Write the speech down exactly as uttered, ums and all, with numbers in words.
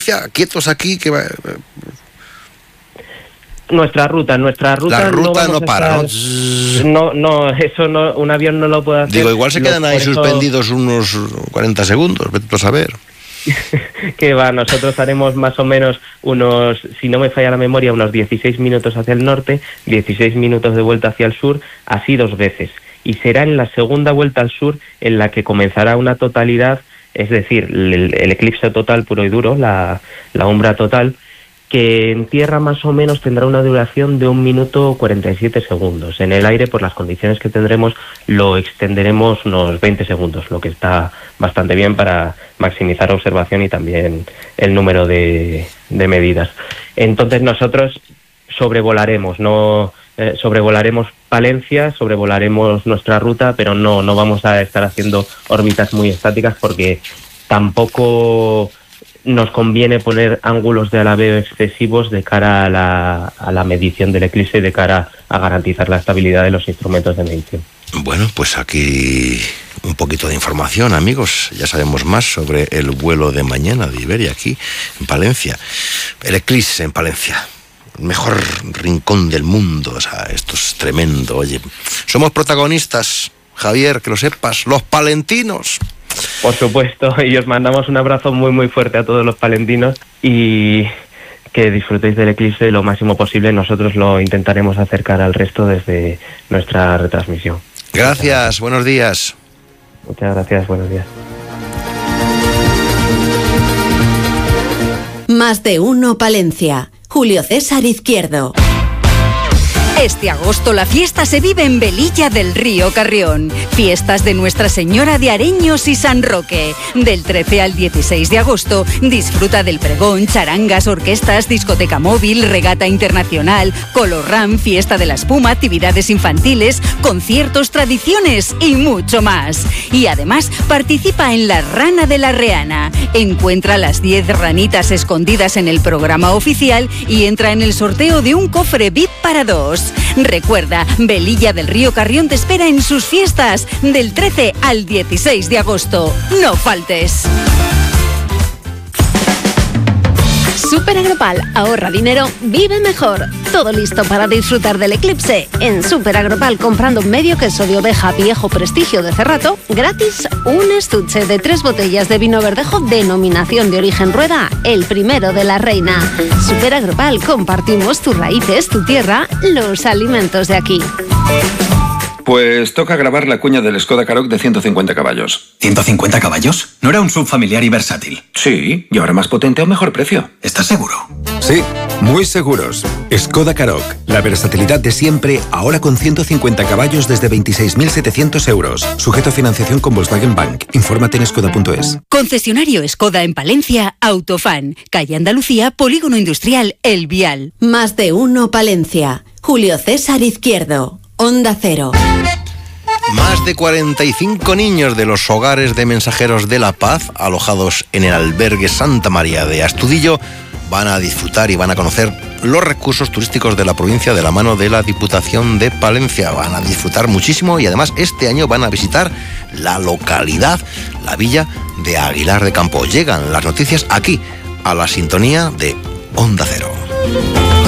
quietos aquí, que va... Nuestra ruta, nuestra ruta... La ruta no, no para, estar... ¿no? No, no, eso no, un avión no lo puede hacer. Digo, igual se quedan ahí eso... suspendidos unos cuarenta segundos, vete a saber. Que va, nosotros haremos más o menos unos, si no me falla la memoria, unos dieciséis minutos hacia el norte, dieciséis minutos de vuelta hacia el sur, así dos veces. Y será en la segunda vuelta al sur en la que comenzará una totalidad, es decir, el, el eclipse total puro y duro, la, la umbra total, que en tierra más o menos tendrá una duración de un minuto cuarenta y siete segundos. En el aire, por las condiciones que tendremos, lo extenderemos unos veinte segundos, lo que está bastante bien para maximizar observación y también el número de, de medidas. Entonces nosotros sobrevolaremos, no eh, sobrevolaremos Palencia, sobrevolaremos nuestra ruta, pero no, no vamos a estar haciendo órbitas muy estáticas porque tampoco nos conviene poner ángulos de alabeo excesivos de cara a la, a la medición del eclipse y de cara a garantizar la estabilidad de los instrumentos de medición. Bueno, pues aquí un poquito de información, amigos. Ya sabemos más sobre el vuelo de mañana de Iberia aquí en Palencia. El eclipse en Palencia, el mejor rincón del mundo. O sea, esto es tremendo. Oye, somos protagonistas, Javier, que lo sepas, los palentinos. Por supuesto, y os mandamos un abrazo muy muy fuerte a todos los palentinos y que disfrutéis del eclipse lo máximo posible. Nosotros lo intentaremos acercar al resto desde nuestra retransmisión. Gracias, buenos días. Muchas gracias, buenos días. Más de uno Palencia. Julio César Izquierdo. Este agosto la fiesta se vive en Velilla del Río Carrión. Fiestas de Nuestra Señora de Areños y San Roque. Del trece al dieciséis de agosto, disfruta del pregón, charangas, orquestas, discoteca móvil, regata internacional, colorram, fiesta de la espuma, actividades infantiles, conciertos, tradiciones y mucho más. Y además participa en la Rana de la Reana. Encuentra las diez ranitas escondidas en el programa oficial y entra en el sorteo de un cofre V I P para dos. Recuerda, Velilla del Río Carrión te espera en sus fiestas del trece al dieciséis de agosto. ¡No faltes! Super Agropal, ahorra dinero, vive mejor. Todo listo para disfrutar del eclipse. En Super Agropal, comprando medio queso de oveja viejo prestigio de Cerrato, gratis un estuche de tres botellas de vino verdejo denominación de origen Rueda, el primero de la reina. Super Agropal, compartimos tus raíces, tu tierra, los alimentos de aquí. Pues toca grabar la cuña del Skoda Karoq de ciento cincuenta caballos. ¿ciento cincuenta caballos? ¿No era un sub familiar y versátil? Sí, y ahora más potente a mejor precio. ¿Estás seguro? Sí, muy seguros. Skoda Karoq, la versatilidad de siempre, ahora con ciento cincuenta caballos desde veintiséis mil setecientos euros. Sujeto a financiación con Volkswagen Bank. Infórmate en skoda punto es. Concesionario Skoda en Palencia, Autofan. Calle Andalucía, Polígono Industrial El Vial. Más de uno Palencia. Julio César Izquierdo. Onda Cero. Más de cuarenta y cinco niños de los hogares de mensajeros de la paz, alojados en el albergue Santa María de Astudillo, van a disfrutar y van a conocer los recursos turísticos de la provincia de la mano de la Diputación de Palencia. Van a disfrutar muchísimo y además este año van a visitar la localidad, la villa de Aguilar de Campo. Llegan las noticias aquí, a la sintonía de Onda Cero.